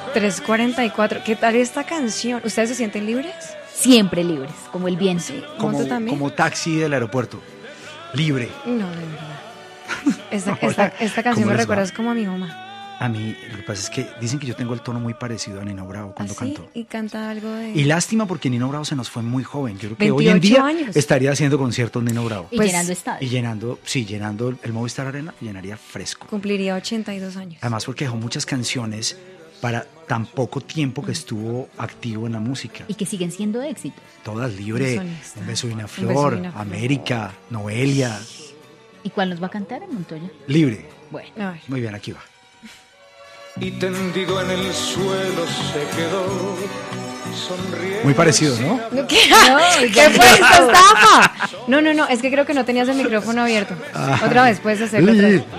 3:44. ¿Qué tal esta canción? ¿Ustedes se sienten libres? Siempre libres, como el viento. Sí, Como, ¿Moto también? como taxi del aeropuerto. Libre. No, de verdad. Esta canción ¿Cómo me les recuerda va? como a mi mamá. A mí, lo que pasa es que dicen que yo tengo el tono muy parecido a Nino Bravo cuando ¿Así? canto. Y canta algo de... Y lástima porque Nino Bravo se nos fue muy joven. Yo creo que hoy 28 en día años. estaría haciendo conciertos Nino Bravo. Y Pues, llenando Y estadios. llenando el Movistar Arena, llenaría fresco. Cumpliría 82 años. Además porque dejó muchas canciones para tan poco tiempo que estuvo activo en la música. Y que siguen siendo éxitos. Todas libre, Son estas. Un beso y una Un flor, beso y una flor. América, Noelia, ¿Y cuál nos va a cantar en Montoya? libre. Bueno. Ay. Muy bien, aquí va. Y tendido en el suelo se quedó sonriendo. Muy parecido, ¿no? ¿Qué, ¿Qué fue esta estafa? No, es que creo que no tenías el micrófono abierto. Otra vez, puedes hacerlo otra vez.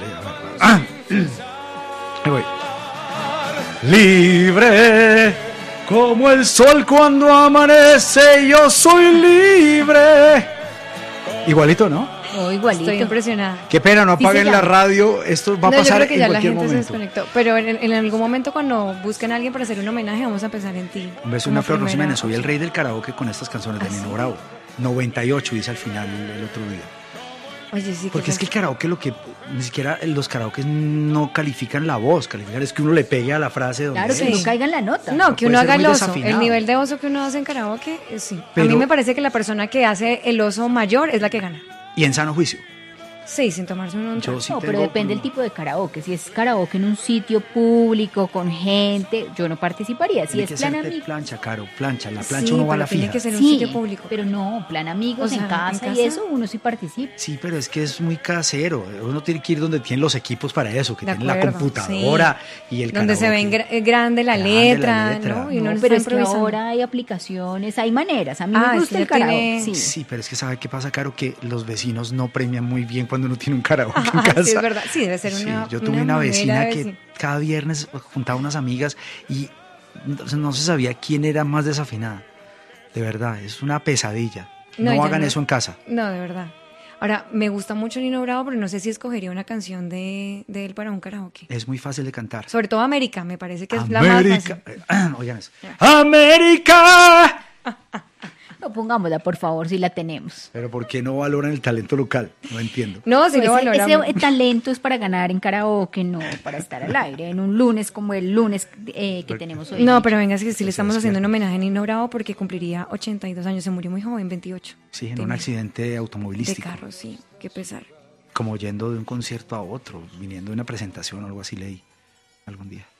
Ahí voy. Libre, como el sol cuando amanece, yo soy libre. Igualito, ¿no? Oh, igualito. Estoy impresionada. Qué pena, no apaguen ya. la radio, esto va a No, yo pasar creo que en ya la cualquier gente se momento. desconectó. Pero en algún momento cuando busquen a alguien para hacer un homenaje, vamos a pensar en ti. Un beso y Como una flor, no se primera me soy el opción. rey del karaoke con estas canciones de ¿Ah, Nino sí? Bravo. 98 dice al final el otro día. Oye, sí. Porque es que el karaoke ni siquiera los karaokes no califican la voz, califican es que uno le pegue a la frase donde Claro, que es. no caiga en la nota. No, que puede uno ser haga muy el oso. desafinado. El nivel de oso que uno hace en karaoke, sí. A Pero- mí me parece que la persona que hace el oso mayor es la que gana. Y en sano juicio. Sí, sin tomarse un Yo trago. sí No, pero tengo- depende del tipo de karaoke. Si es karaoke en un sitio público, con gente, yo no participaría. Si Tiene es que plan ser de amigo. plancha, Caro, plancha. La plancha Sí, uno va a pero la tiene fija. que ser en un Sí, sitio público. pero no, plan amigos O sea, en casa ¿en y casa? eso, uno sí participa. Sí, pero es que es muy casero. Uno tiene que ir donde tienen los equipos para eso, que De tienen la acuerdo, computadora y el donde se ve karaoke. grande la Grande letra, la letra. ¿no? Y uno No, no pero está es que improvisando. ahora hay aplicaciones, hay maneras. A mí Ah, me es gusta que el ya tiene- karaoke. Sí. Sí, pero es que ¿sabe qué pasa, Caro? Que los vecinos no premian muy bien cuando uno tiene un karaoke en Ah, casa. sí, es verdad. Sí, debe ser Sí, una. yo tuve una manera vecina de que decir. cada viernes juntaba unas amigas y no se sabía quién era más desafinada. De verdad, es una pesadilla. No, ya hagan eso en casa. No, de verdad. Ahora, me gusta mucho Nino Bravo, pero no sé si escogería una canción de él para un karaoke. Es muy fácil de cantar. Sobre todo América, me parece que es la más América. fácil. Oigan eso. ¡América! No, pongámosla, por favor, si la tenemos. Pero ¿por qué no valoran el talento local? No entiendo. No, si Pues lo valoramos. ese talento es para ganar en karaoke, no para estar al aire. En un lunes como el lunes que tenemos hoy. No, pero venga, es que sí le Pues estamos es haciendo un cierto. homenaje a Nino Bravo porque cumpliría 82 años. Se murió muy joven, 28. Sí, en De un mí. accidente De automovilístico. carro, sí. Qué pesar. Como yendo de un concierto a otro, viniendo de una presentación o algo así leí algún día.